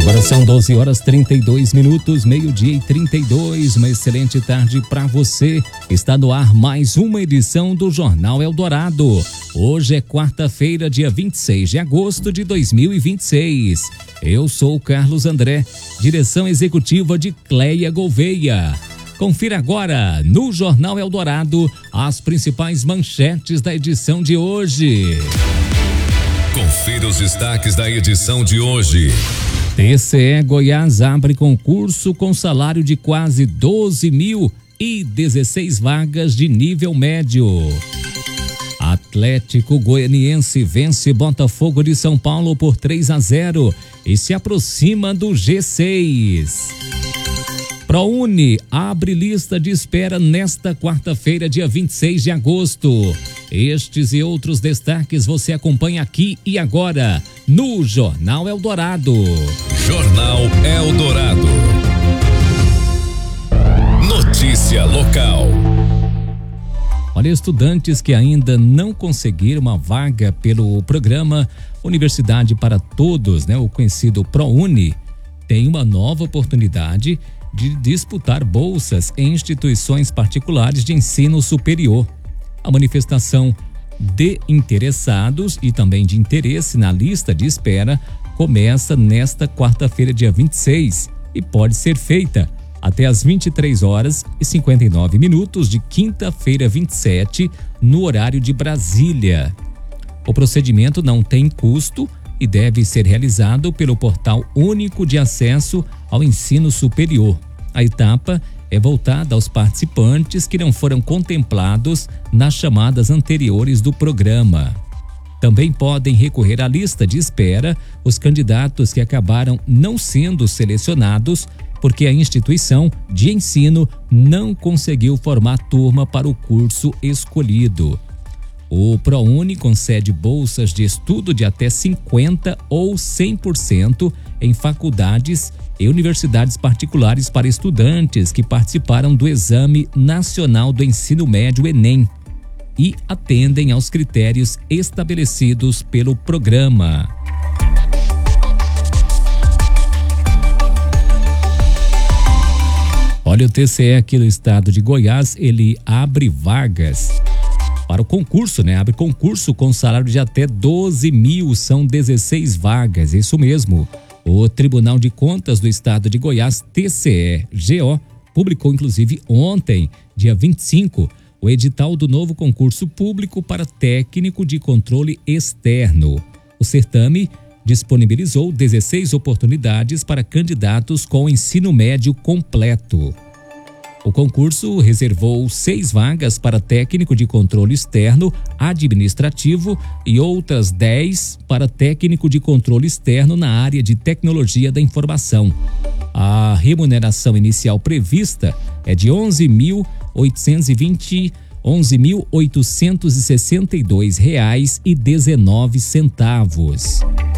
Agora são 12h32, meio-dia e 32. Uma excelente tarde para você. Está no ar mais uma edição do Jornal Eldorado. Hoje é quarta-feira, dia 26 de agosto de 2026. Eu sou o Carlos André, direção executiva de Cleia Gouveia. Confira agora no Jornal Eldorado as principais manchetes da edição de hoje. Confira os destaques da edição de hoje. TCE Goiás abre concurso com salário de quase 12 mil e 16 vagas de nível médio. Atlético Goianiense vence Botafogo de São Paulo por 3-0 e se aproxima do G6. ProUni abre lista de espera nesta quarta-feira, dia 26 de agosto. Estes e outros destaques você acompanha aqui e agora no Jornal Eldorado. Jornal Eldorado. Notícia local. Olha, estudantes que ainda não conseguiram uma vaga pelo programa Universidade para Todos, o conhecido ProUni, tem uma nova oportunidade de disputar bolsas em instituições particulares de ensino superior. A manifestação de interessados e também de interesse na lista de espera começa nesta quarta-feira, dia 26, e pode ser feita até às 23h59 de quinta-feira 27, no horário de Brasília. O procedimento não tem custo e deve ser realizado pelo Portal Único de Acesso ao Ensino Superior. A etapa é voltada aos participantes que não foram contemplados nas chamadas anteriores do programa. Também podem recorrer à lista de espera os candidatos que acabaram não sendo selecionados porque a instituição de ensino não conseguiu formar turma para o curso escolhido. O ProUni concede bolsas de estudo de até 50% ou 100% em faculdades e universidades particulares para estudantes que participaram do Exame Nacional do Ensino Médio Enem e atendem aos critérios estabelecidos pelo programa. Olha, o TCE aqui do estado de Goiás, ele abre vagas para o concurso, Abre concurso com salário de até 12 mil, são 16 vagas, isso mesmo. O Tribunal de Contas do Estado de Goiás, TCE-GO, publicou inclusive ontem, dia 25, o edital do novo concurso público para técnico de controle externo. O certame disponibilizou 16 oportunidades para candidatos com ensino médio completo. O concurso reservou 6 vagas para técnico de controle externo administrativo e outras 10 para técnico de controle externo na área de tecnologia da informação. A remuneração inicial prevista é de R$ 11.862,19.